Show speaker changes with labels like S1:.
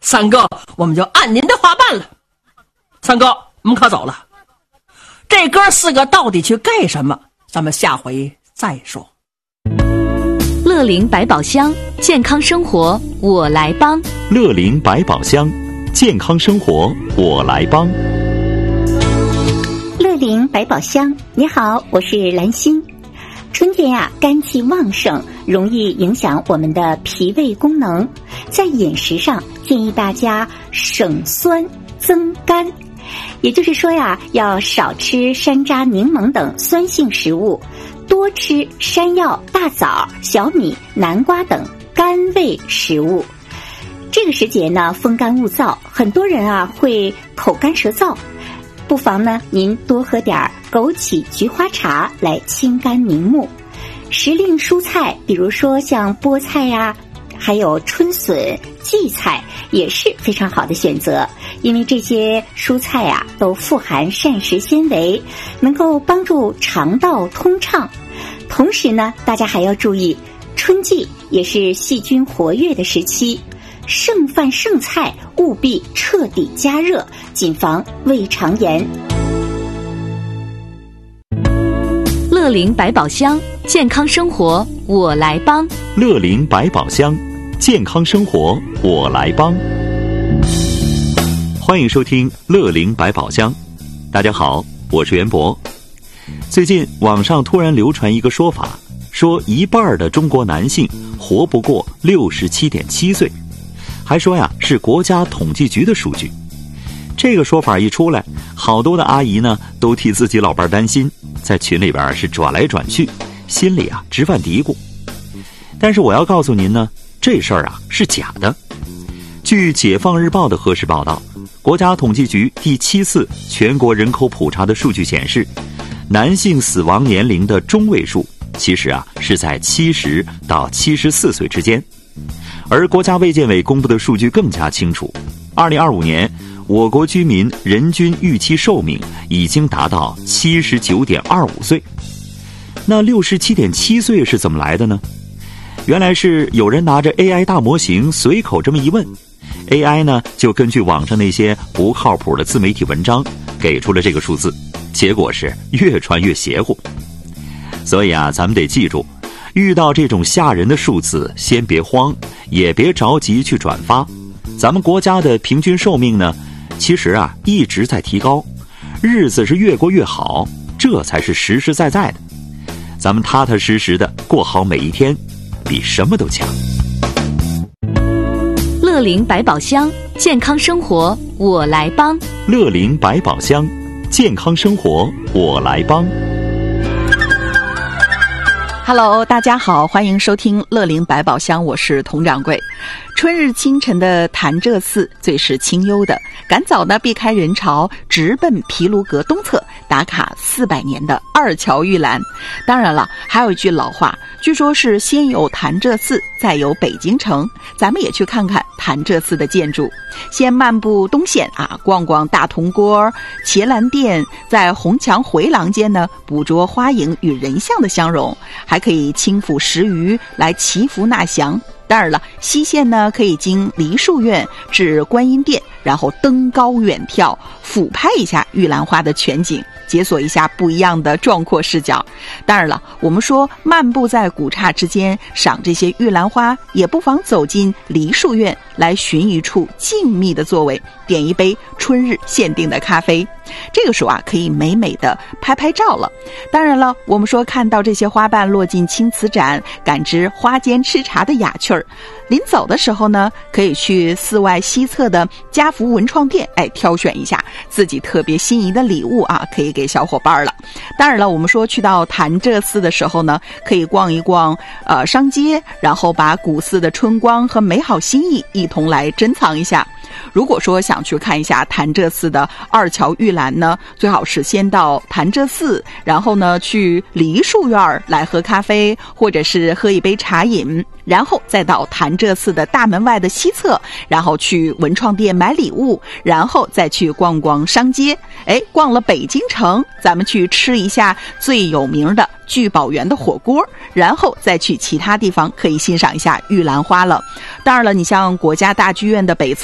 S1: 三哥，我们就按您的话办了。三哥，我们可走了。这哥四个到底去干什么？咱们下回再说。
S2: 乐龄百宝箱，健康生活我来帮。
S3: 乐龄百宝箱，健康生活我来帮。
S4: 乐龄百宝箱，你好，我是兰心。春天呀，肝气旺盛，容易影响我们的脾胃功能。在饮食上，建议大家省酸增甘，也就是说呀，要少吃山楂、柠檬等酸性食物，多吃山药、大枣、小米、南瓜等甘味食物。这个时节呢，风干物燥，很多人啊会口干舌燥，不妨呢您多喝点枸杞菊花茶来清肝明目。时令蔬菜，比如说像菠菜呀，还有春笋、荠菜也是非常好的选择，因为这些蔬菜啊都富含膳食纤维，能够帮助肠道通畅。同时呢，大家还要注意，春季也是细菌活跃的时期，剩饭剩菜务必彻底加热，谨防胃肠炎。
S2: 乐龄百宝箱，健康生活我来帮。
S3: 乐龄百宝箱，健康生活我来帮。欢迎收听乐龄百宝箱。大家好，我是袁博。最近网上突然流传一个说法，说一半的中国男性活不过67.7岁，还说呀是国家统计局的数据。这个说法一出来，好多的阿姨呢都替自己老伴担心，在群里边是转来转去，心里啊直犯嘀咕。但是我要告诉您呢，这事儿啊是假的。据解放日报的核实报道，国家统计局第7次全国人口普查的数据显示，男性死亡年龄的中位数其实啊是在70到74岁之间。而国家卫健委公布的数据更加清楚，2025年我国居民人均预期寿命已经达到79.25岁。那67.7岁是怎么来的呢？原来是有人拿着 AI 大模型随口这么一问， AI 呢就根据网上那些不靠谱的自媒体文章给出了这个数字，结果是越传越邪乎。所以啊，咱们得记住，遇到这种吓人的数字，先别慌，也别着急去转发。咱们国家的平均寿命呢，其实啊一直在提高，日子是越过越好，这才是实实在在的。咱们踏踏实实的过好每一天，比什么都强。
S2: 乐龄百宝箱，健康生活我来帮。
S3: 乐龄百宝箱，健康生活我来帮。
S5: Hello， 大家好，欢迎收听乐龄百宝箱，我是佟掌柜。春日清晨的潭柘寺最是清幽的，赶早呢避开人潮，直奔毗卢阁东侧打卡400年的二乔玉兰。当然了，还有一句老话，据说是先有潭柘寺，再有北京城。咱们也去看看潭柘寺的建筑，先漫步东线啊，逛逛大铜锅、伽蓝殿，在红墙回廊间呢，捕捉花影与人像的相融，还可以轻抚石鱼来祈福纳祥。当然了，西线呢可以经梨树院至观音殿，然后登高远眺，俯拍一下玉兰花的全景，解锁一下不一样的壮阔视角。当然了，我们说漫步在古刹之间赏这些玉兰花，也不妨走进梨树院来寻一处静谧的座位，点一杯春日限定的咖啡。这个时候啊，可以美美的拍拍照了。当然了，我们说看到这些花瓣落进青瓷盏，感知花间吃茶的雅趣儿。临走的时候呢，可以去寺外西侧的家福文创店，挑选一下自己特别心仪的礼物啊，可以给小伙伴了。当然了，我们说去到潭柘寺的时候呢，可以逛一逛商街，然后把古寺的春光和美好心意一同来珍藏一下。如果说想去看一下潭柘寺的二乔玉兰呢，最好是先到潭柘寺，然后呢去梨树院来喝咖啡，或者是喝一杯茶饮，然后再到潭柘寺的大门外的西侧，然后去文创店买礼物，然后再去逛逛商街。逛了北京城，咱们去吃一下最有名的聚宝园的火锅，然后再去其他地方可以欣赏一下玉兰花了。当然了，你像国家大剧院的北侧